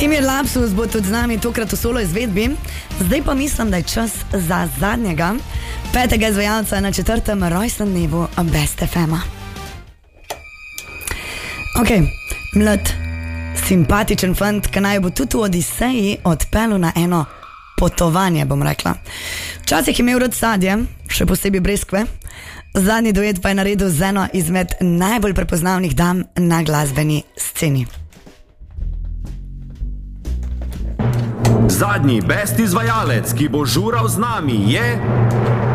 Emir Lapsus bo tudi z nami tokrat v solo izvedbi. Zdaj pa mislim, da je čas za zadnjega, petega izvajalca na 4. rojstnem dnevu Best FM-a. Ok, mlad, simpatičen fant, ki naj bo tudi v Odiseji odpeljal na eno potovanje, bom rekla. Včasih je imel rad sadje, še posebej breskve. Zadnji duet pa je naredil z eno izmed najbolj prepoznavnih dam na glasbeni sceni. Zadnji best izvajalec, ki bo žural z nami, je